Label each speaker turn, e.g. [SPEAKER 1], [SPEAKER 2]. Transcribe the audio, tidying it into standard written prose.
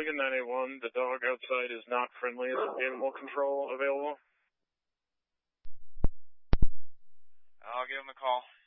[SPEAKER 1] Lincoln 981, the dog outside is not friendly. Is animal control available?
[SPEAKER 2] I'll give him a call.